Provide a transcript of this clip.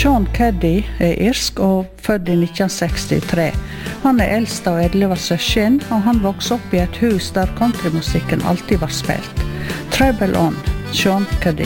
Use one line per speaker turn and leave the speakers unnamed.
Sean Caddy irsk og født i 1963. Han eldst av 11 søsken, og han vokste opp i et hus der countrymusikken alltid var spilt. Treble On, Sean Caddy.